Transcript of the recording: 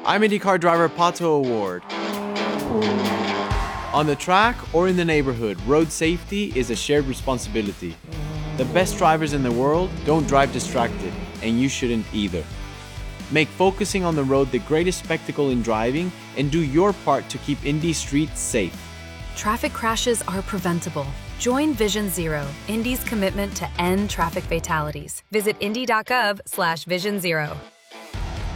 I'm IndyCar driver Pato Award. On the track or in the neighborhood, road safety is a shared responsibility. The best drivers in the world don't drive distracted, and you shouldn't either. Make focusing on the road the greatest spectacle in driving and do your part to keep Indy streets safe. Traffic crashes are preventable. Join Vision Zero, Indy's commitment to end traffic fatalities. Visit indy.gov/Vision Zero.